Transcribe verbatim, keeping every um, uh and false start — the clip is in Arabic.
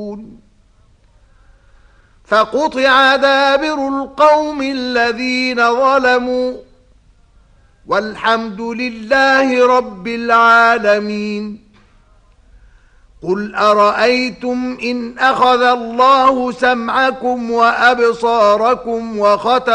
فقطع دابر القوم الذين ظلموا والحمد لله رب العالمين. قل أرأيتم إن أخذ الله سمعكم وأبصاركم وختم